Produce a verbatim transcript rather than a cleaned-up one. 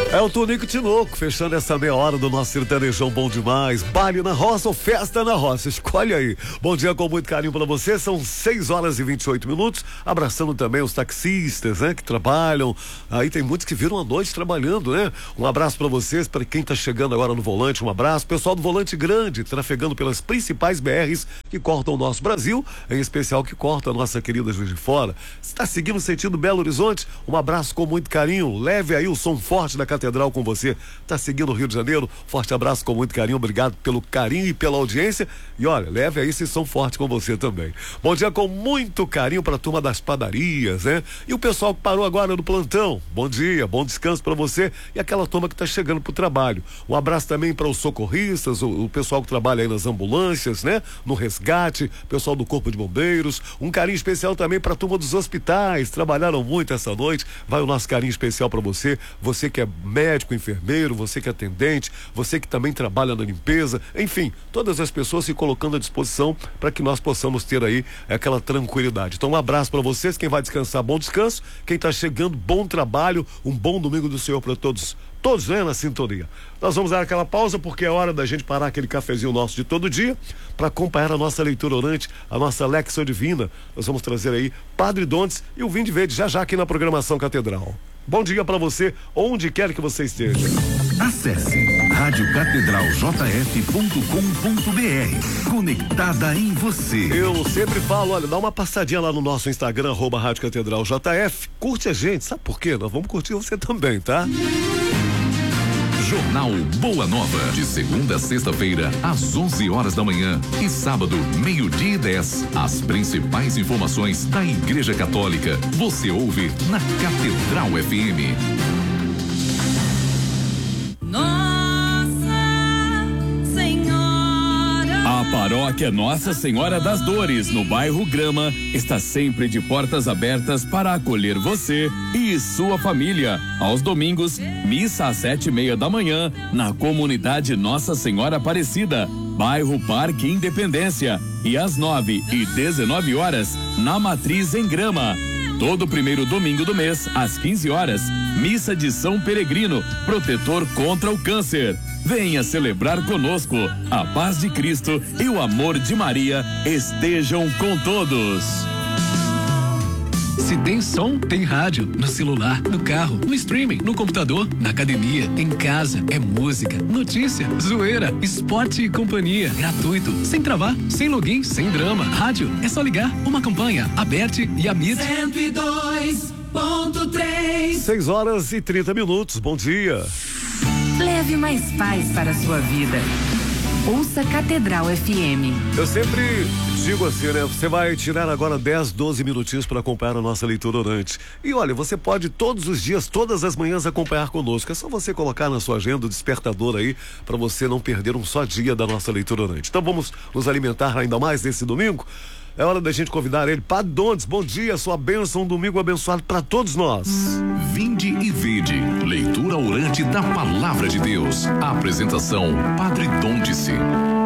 É o Tonico Tinoco, fechando essa meia hora do nosso sertanejão bom demais. Baile na roça ou festa na roça, escolhe aí. Bom dia com muito carinho pra você, são seis horas e vinte e oito minutos, abraçando também os taxistas, né, que trabalham, aí tem muitos que viram a noite trabalhando, né? Um abraço pra vocês, pra quem tá chegando agora no volante, um abraço, pessoal do Volante Grande, trafegando pelas principais B Rs que cortam o nosso Brasil, em especial que corta a nossa querida Juiz de Fora. Se tá seguindo sentido Belo Horizonte, um abraço com muito carinho, leve aí o som forte da Catedral com você. Tá seguindo o Rio de Janeiro? Forte abraço com muito carinho, obrigado pelo carinho e pela audiência. E olha, leve aí esse som forte com você também. Bom dia com muito carinho pra turma das padarias, né? E o pessoal que parou agora no plantão. Bom dia, bom descanso pra você e aquela turma que tá chegando pro trabalho. Um abraço também para os socorristas, o, o pessoal que trabalha aí nas ambulâncias, né? No resgate, pessoal do Corpo de Bombeiros. Um carinho especial também pra turma dos hospitais. Trabalharam muito essa noite. Vai o nosso carinho especial pra você. Você que é médico, enfermeiro, você que é atendente, você que também trabalha na limpeza, enfim, todas as pessoas se colocando à disposição para que nós possamos ter aí aquela tranquilidade. Então um abraço para vocês, quem vai descansar, bom descanso, quem tá chegando, bom trabalho, um bom domingo do Senhor para todos, todos, né, na sintonia. Nós vamos dar aquela pausa porque é hora da gente parar aquele cafezinho nosso de todo dia para acompanhar a nossa leitura orante, a nossa Lexio Divina. Nós vamos trazer aí Padre Dontes e o Vinho Verde já já aqui na programação Catedral. Bom dia pra você, onde quer que você esteja. Acesse rádio catedral j f ponto com ponto b r. Conectada em você. Eu sempre falo, olha, dá uma passadinha lá no nosso Instagram, arroba Rádio Catedral J F. Curte a gente, sabe por quê? Nós vamos curtir você também, tá? Jornal Boa Nova, de segunda a sexta-feira, às onze horas da manhã e sábado, meio-dia e dez. As principais informações da Igreja Católica. Você ouve na Catedral F M. Nossa Senhora. A paróquia Nossa Senhora das Dores, no bairro Grama, está sempre de portas abertas para acolher você e sua família. Aos domingos, missa às sete e meia da manhã, na comunidade Nossa Senhora Aparecida, bairro Parque Independência, e às nove e dezenove horas, na Matriz em Grama. Todo primeiro domingo do mês, às quinze horas, missa de São Peregrino, protetor contra o câncer. Venha celebrar conosco. A paz de Cristo e o amor de Maria estejam com todos. Se tem som, tem rádio. No celular, no carro, no streaming, no computador, na academia, em casa. É música, notícia, zoeira, esporte e companhia. Gratuito, sem travar, sem login, sem drama. Rádio, é só ligar. Uma campanha, Aberte e Amit. cento e dois ponto três. seis horas e trinta minutos, bom dia. Leve mais paz para a sua vida. Ouça Catedral F M. Eu sempre digo assim, né? Você vai tirar agora dez, doze minutinhos para acompanhar a nossa leitura orante. E olha, você pode todos os dias, todas as manhãs acompanhar conosco. É só você colocar na sua agenda o despertador aí para você não perder um só dia da nossa leitura orante. Então vamos nos alimentar ainda mais nesse domingo. É hora da gente convidar ele. Padre Dontes, bom dia, sua bênção, um domingo abençoado para todos nós. Vinde e vede. Leitura orante da Palavra de Deus. Apresentação, Padre Dontes.